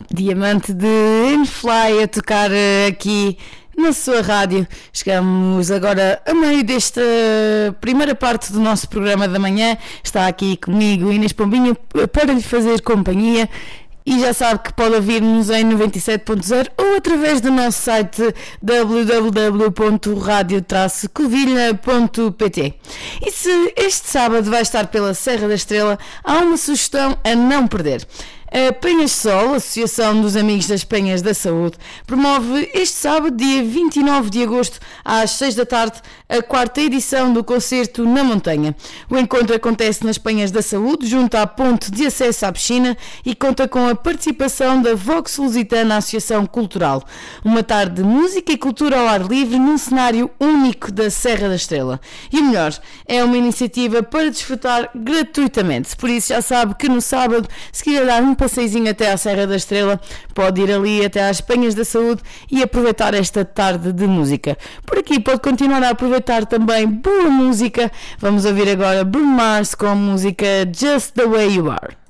Diamante de N-Fly a tocar aqui na sua rádio. Chegamos agora a meio desta primeira parte do nosso programa da manhã. Está aqui comigo Inês Pombinha para lhe fazer companhia. E já sabe que pode ouvir-nos em 97.0 ou através do nosso site www.radio-covilha.pt. E se este sábado vai estar pela Serra da Estrela, há uma sugestão a não perder. A Penhas Sol, Associação dos Amigos das Penhas da Saúde, promove este sábado, dia 29 de agosto, às 6 da tarde, a 4ª edição do Concerto na Montanha. O encontro acontece nas Penhas da Saúde, junto à ponte de acesso à piscina, e conta com a participação da Vox Lusitana Associação Cultural. Uma tarde de música e cultura ao ar livre num cenário único da Serra da Estrela. E o melhor, é uma iniciativa para desfrutar gratuitamente. Por isso já sabe que no sábado, se quiser dar um passeizinho até à Serra da Estrela, pode ir ali até às Penhas da Saúde e aproveitar esta tarde de música. Por aqui pode continuar a aproveitar também boa música. Vamos ouvir agora Bruno Mars com a música Just the Way You Are.